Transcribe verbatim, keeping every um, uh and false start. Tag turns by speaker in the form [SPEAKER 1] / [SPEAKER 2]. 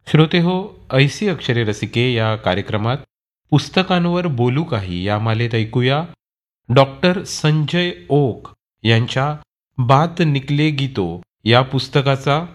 [SPEAKER 1] श्रोते हो, ऐसी अक्षरे रसिके या कार्यक्रमात पुस्तकांवर बोलू काही या मालेत ऐकूया डॉक्टर संजय ओक यांच्या बात निकलेगी तो या पुस्तकाचा